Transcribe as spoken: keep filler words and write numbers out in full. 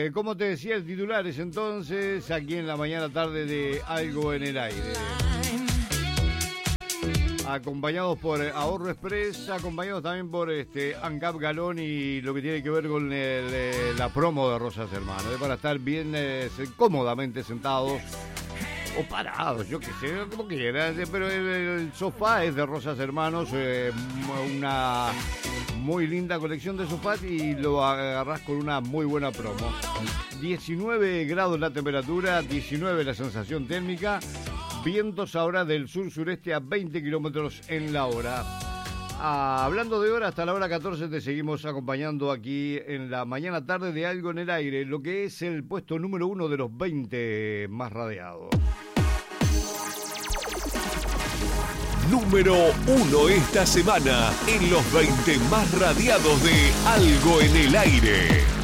Eh, como te decía, el titular es entonces aquí en la mañana tarde de Algo en el Aire. Acompañados por Ahorro Express, acompañados también por este ANCAP Galón y lo que tiene que ver con el, eh, la promo de Rosas Hermanos, eh, para estar bien eh, cómodamente sentados o parados, yo qué sé, como quieras, eh, pero el, el sofá es de Rosas Hermanos, eh, una muy linda colección de sofás y lo agarrás con una muy buena promo. diecinueve grados la temperatura, diecinueve la sensación térmica. Vientos ahora del sur-sureste a veinte kilómetros en la hora. Ah, hablando de hora, hasta la hora catorce te seguimos acompañando aquí en la mañana tarde de Algo en el Aire, lo que es el puesto número uno de los veinte más radiados. Número uno esta semana en los veinte más radiados de Algo en el Aire.